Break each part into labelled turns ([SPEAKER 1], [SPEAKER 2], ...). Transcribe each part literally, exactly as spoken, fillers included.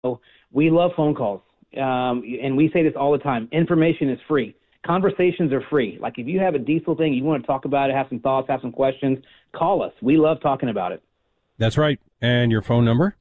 [SPEAKER 1] we love phone calls. Um, and we say this all the time. Information is free. Conversations are free. Like if you have a diesel thing, you want to talk about it, have some thoughts, have some questions, call us. We love talking about it.
[SPEAKER 2] That's right. And your phone number?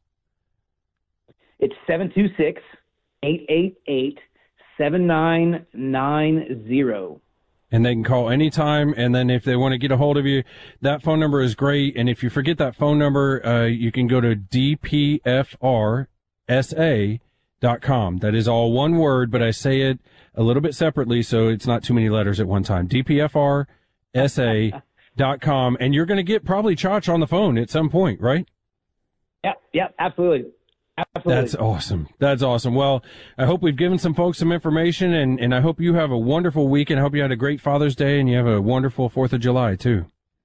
[SPEAKER 1] It's seven two six, eight eight eight, seven nine nine zero.
[SPEAKER 2] And they can call anytime. And then if they want to get a hold of you, that phone number is great. And if you forget that phone number, uh, you can go to d p f r s a dot com. That is all one word, but I say it a little bit separately so it's not too many letters at one time. d p f r s a dot com. And you're going to get probably Chach on the phone at some point, right?
[SPEAKER 1] Yep, yep, absolutely. Absolutely.
[SPEAKER 2] That's awesome. That's awesome. Well, I hope we've given some folks some information, and, and I hope you have a wonderful weekend. I hope you had a great Father's Day, and you have a wonderful fourth of July, too.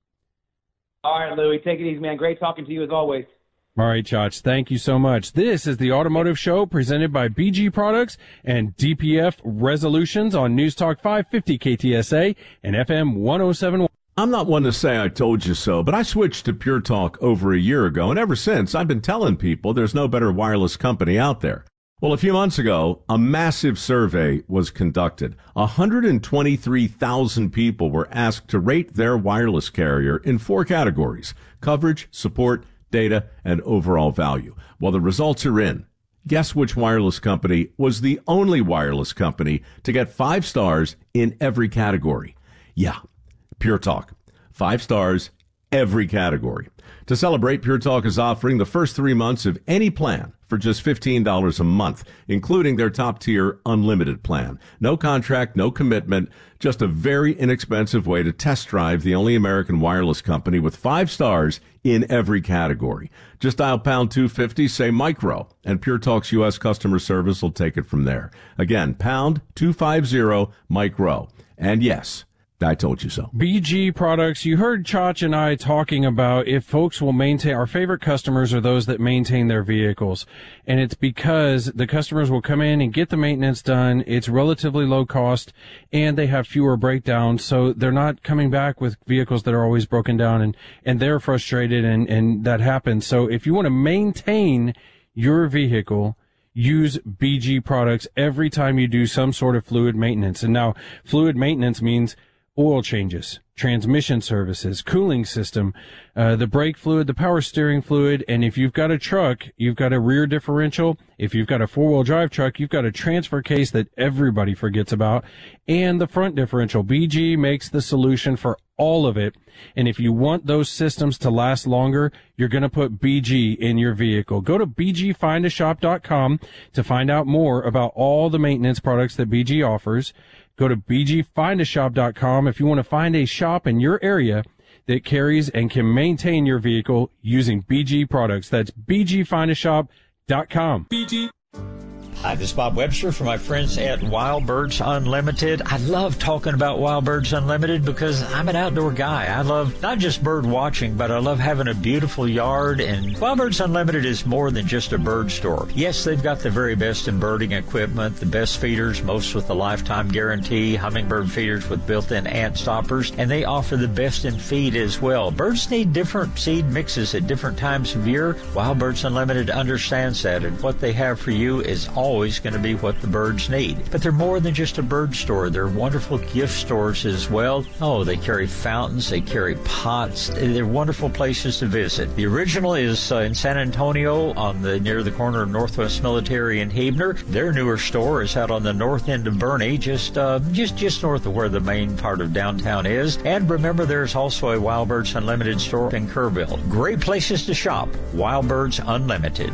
[SPEAKER 1] All right, Louie. Take it easy, man. Great talking to you as always.
[SPEAKER 2] All right, Chach. Thank you so much. This is the Automotive Show presented by B G Products and D P F Resolutions on News Talk five fifty K T S A and F M one oh seven point one.
[SPEAKER 3] I'm not one to say I told you so, but I switched to Pure Talk over a year ago, and ever since, I've been telling people there's no better wireless company out there. Well, a few months ago, a massive survey was conducted. one hundred twenty-three thousand people were asked to rate their wireless carrier in four categories: coverage, support, data, and overall value. Well, the results are in. Guess which wireless company was the only wireless company to get five stars in every category? Yeah. Pure Talk. Five stars, every category. To celebrate, Pure Talk is offering the first three months of any plan for just fifteen dollars a month, including their top-tier unlimited plan. No contract, no commitment, just a very inexpensive way to test drive the only American wireless company with five stars in every category. Just dial pound two fifty, say micro, and Pure Talk's U S customer service will take it from there. Again, pound two fifty, micro. And yes, I told you so.
[SPEAKER 2] B G Products, you heard Chach and I talking about if folks will maintain, our favorite customers are those that maintain their vehicles. And it's because the customers will come in and get the maintenance done. It's relatively low cost and they have fewer breakdowns. So they're not coming back with vehicles that are always broken down and, and they're frustrated and, and that happens. So if you want to maintain your vehicle, use B G Products every time you do some sort of fluid maintenance. And now fluid maintenance means oil changes, transmission services, cooling system, uh, the brake fluid, the power steering fluid. And if you've got a truck, you've got a rear differential. If you've got a four-wheel drive truck, you've got a transfer case that everybody forgets about, and the front differential. B G makes the solution for all of it. And if you want those systems to last longer, you're going to put B G in your vehicle. Go to b g find a shop dot com to find out more about all the maintenance products that B G offers. Go to b g find a shop dot com if you want to find a shop in your area that carries and can maintain your vehicle using B G products. That's b g find a shop dot com.
[SPEAKER 4] B G. Hi, this is Bob Webster from my friends at Wild Birds Unlimited. I love talking about Wild Birds Unlimited because I'm an outdoor guy. I love not just bird watching, but I love having a beautiful yard. And Wild Birds Unlimited is more than just a bird store. Yes, they've got the very best in birding equipment, the best feeders, most with a lifetime guarantee, hummingbird feeders with built-in ant stoppers, and they offer the best in feed as well. Birds need different seed mixes at different times of year. Wild Birds Unlimited understands that, and what they have for you is always going to be what the birds need. But they're more than just a bird store. They're wonderful gift stores as well. Oh, they carry fountains. They carry pots. They're wonderful places to visit. The original is uh, in San Antonio on the near the corner of Northwest Military and Huebner. Their newer store is out on the north end of Bernie, just uh, just just north of where the main part of downtown is. And remember, there's also a Wild Birds Unlimited store in Kerrville. Great places to shop. Wild Birds Unlimited.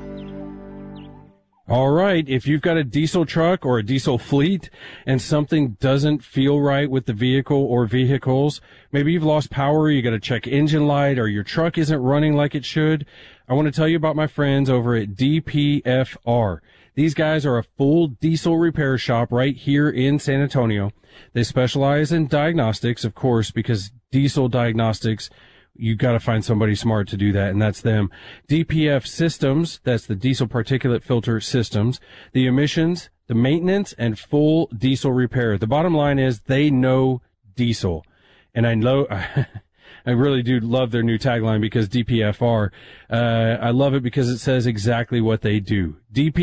[SPEAKER 2] All right. If you've got a diesel truck or a diesel fleet and something doesn't feel right with the vehicle or vehicles, maybe you've lost power, you got to check engine light, or your truck isn't running like it should, I want to tell you about my friends over at D P F R. These guys are a full diesel repair shop right here in San Antonio. They specialize in diagnostics, of course, because diesel diagnostics, you got to find somebody smart to do that, and that's them. D P F Systems, that's the diesel particulate filter systems, the emissions, the maintenance, and full diesel repair. The bottom line is they know diesel. And I know, I really do love their new tagline because D P F R, uh, I love it because it says exactly what they do. D P